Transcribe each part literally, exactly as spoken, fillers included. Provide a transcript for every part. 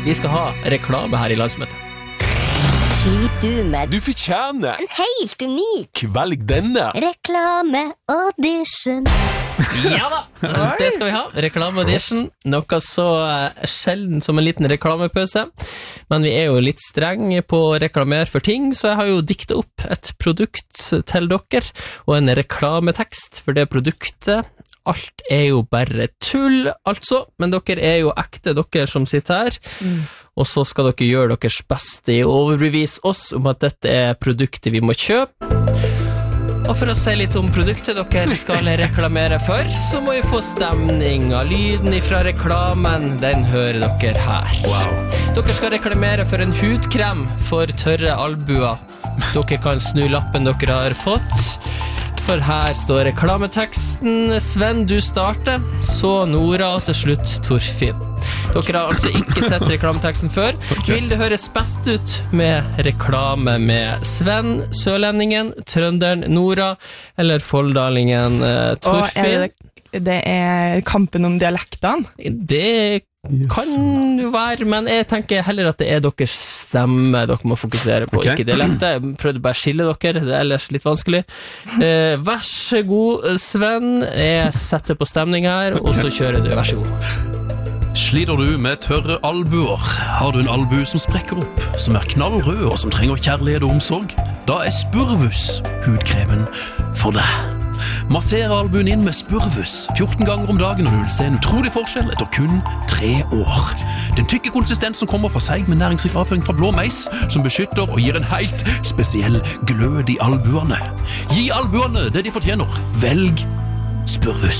Vi skal ha reklame her i landsmøtet. Skit du med Du fortjener en helt unik Velg denne reklame-audition. Ja da, det skal vi ha. Reklame-audition. Noe så sjelden som en liten reklamepause. Men vi er jo litt streng på å reklamere for ting, så jeg har jo diktet opp et produkt til dere, og en reklametekst for det produktet. Alt er jo bare tull, altså, men dere er jo ekte, dere som sitter her. Mm. Og så skal dere gjøre deres beste i å overbevise oss om at dette er produktet vi må kjøpe. Og for å si litt om produktet dere skal reklamere for, så må vi få stemning av lyden fra reklamen. Den hører dere her. Wow. Dere skal reklamere for en hudkrem for tørre albuer. Dere kan snu lappen dere har fått. For her står reklameteksten. Sven, du starter, så Nora og til slutt Torfinn. Dere har altså ikke sett reklameteksten før. Okay. Vil det høres best ut med reklame med Sven, sørlendingen, trønderen, Nora, eller folldalingen, uh, Torfinn? Det, det er kampen om dialektene? Det kan jo være, men jeg tenker heller at det er deres stemme dere må fokusere på, okay. Ikke dialekte. Jeg prøvde bare å skille dere, det er ellers litt vanskelig. Eh, vær så god, Sven. Jeg setter på stemning her, okay. Og så kjører du, vær så god. Sliter du med tørre albuer? Har du en albu som sprekker opp, som er knallrød og som trenger kjærlighet og omsorg? Da er Spurvus hudkremen for deg. Masser albuen inn med Spurvus fjorten ganger om dagen, og du vil se en utrolig forskjell etter kun tre år. Den tykke konsistensen kommer fra seig med næringsrik avføring fra blå meis, som beskytter og gir en helt spesiell glød i albuene. Gi albuene det de fortjener. Velg Spurvus.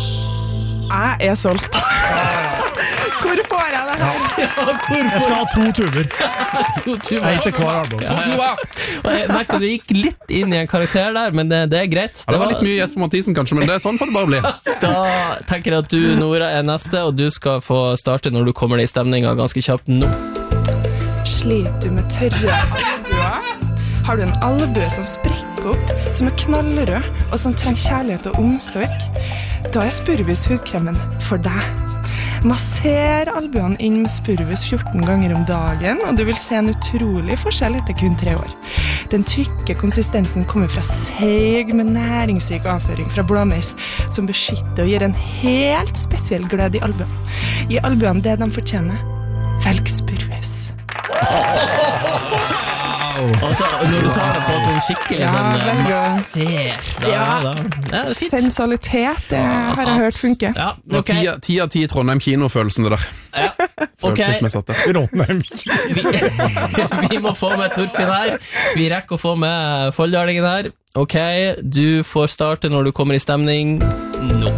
Jeg er solgt. Hvor får jeg det her? Ja, jeg skal ha to tuber. to tuber. Jeg heter hver album. Ja, ja. Jeg merker at du gikk litt inn i en karakter der, men det, det er greit. Det, det var litt mye Jesper Mathisen kanskje, men det er sånn for det bare blir. Da tenker jeg at du, Nora, er neste, og du skal få starte når du kommer i stemningen ganske kjapt nå. Sliter du med tørre albuer? Har du en albue som sprekker opp, som er knallrød, og som trenger kjærlighet og omsorg? Da er Spurvus hudkremen for deg. Masser albuene inn med Spurvus fjorten ganger om dagen, og du vil se en utrolig forskjell etter kun tre år. Den tykke konsistensen kommer fra seig med næringsrik avføring fra blåmeis, som beskytter og gir en helt spesiell glød i albuene. Gi albuene det de fortjener. Velg Spurvus. Altså, når du tar det på sånn skikkelig ja, sånn masser da, ja. Da. Ja, det sensualitet det har jeg hørt funke ja, okay. ti, ti av ti Trondheim kinofølelsen det der ja. Okay. Trondheim vi, vi må få med Torfinn her. Vi rekker å få med folldalingen her. Ok, du får starte når du kommer i stemning nå.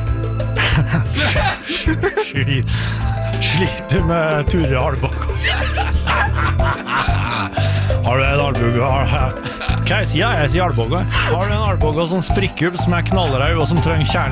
Sliter med Turre Albakk. Har du en albue? Hva jeg sier? Jeg sier albue. Har du en albue som sprikker opp, som er knallrød og som trenger kjærlighet?